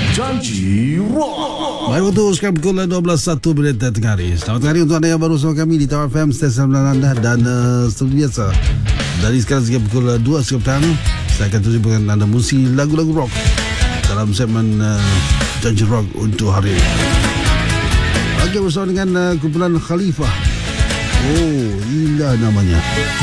Janji Rock. Baik waktu sekarang pukul 12.01 tengah hari. Selamat hari untuk anda yang baru bersama kami di Tower FM stesen anda. Dan seperti biasa, dari sekarang sehingga pukul 2 petang, saya akan terus dengan anda musik lagu-lagu rock dalam segmen Janji Rock untuk hari ini. Lagi bersama dengan kumpulan Khalifah. Oh, indah namanya.